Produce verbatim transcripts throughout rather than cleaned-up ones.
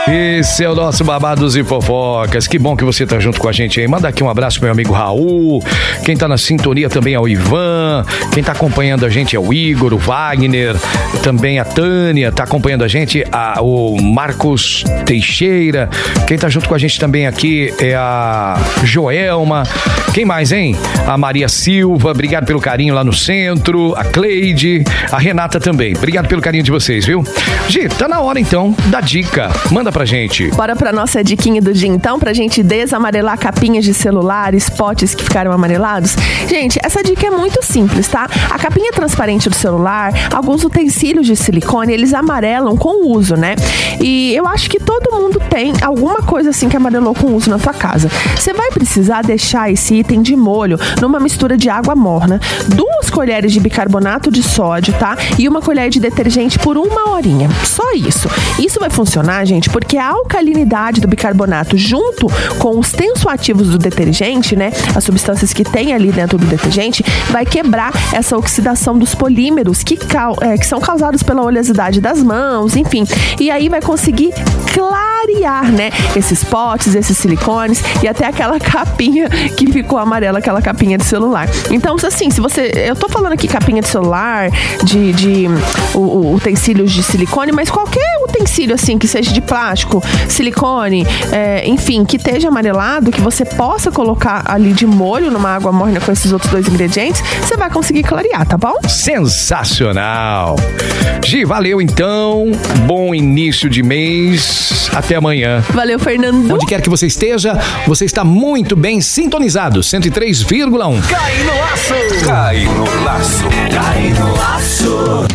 Esse é o nosso Babados e Fofocas. Que bom que você tá junto com a gente aí. Manda aqui um abraço pro meu amigo Raul. Quem tá na sintonia também é o Ivan. Quem tá acompanhando a gente é o Igor, o Wagner, também a Tânia. Tá acompanhando a gente a, o Marcos Teixeira. Quem tá junto com a gente também aqui é a Joelma. Quem mais, hein? A Maria Silva. Obrigado pelo carinho lá no centro. A Cleide. A Renata também. Obrigado pelo carinho de vocês, viu? Gi, tá na hora então da dica. Manda pra gente. Bora pra nossa diquinha do dia então, pra gente desamarelar capinhas de celular, spots que ficaram amarelados. Gente, essa dica é muito simples, tá? A capinha transparente do celular, alguns utensílios de silicone, eles amarelam com o uso, né? E eu acho que todo mundo tem alguma coisa assim que amarelou com o uso na sua casa. Você vai precisar deixar esse item de molho numa mistura de água morna, duas colheres de bicarbonato de sódio, tá? E uma colher de detergente por uma horinha. Só isso. Isso vai funcionar, gente, porque a alcalinidade do bicarbonato junto com os tensoativos do detergente, né, as substâncias que tem ali dentro do detergente, vai quebrar essa oxidação dos polímeros que, é, que são causados pela oleosidade das mãos, enfim. E aí vai conseguir clarear, né, esses potes, esses silicones e até aquela capinha que ficou amarela, aquela capinha de celular. Então, assim, se você... Eu tô falando aqui capinha de celular, de, de o, o, utensílios de silicone, mas qualquer utensílio, assim, que seja de plástico, silicone, é, enfim, que esteja amarelado, que você possa colocar ali de molho numa água morna com esses outros dois ingredientes, você vai conseguir clarear, tá bom? Sensacional! Gi, valeu então, bom início de mês, até amanhã. Valeu, Fernando. Onde quer que você esteja, você está muito bem sintonizado, cento e três vírgula um. Cai no laço! Cai no laço! Cai no laço!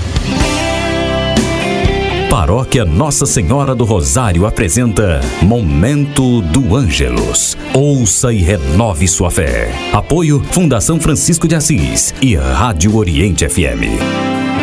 Paróquia Nossa Senhora do Rosário apresenta Momento do Ângelus. Ouça e renove sua fé. Apoio Fundação Francisco de Assis e Rádio Oriente F M.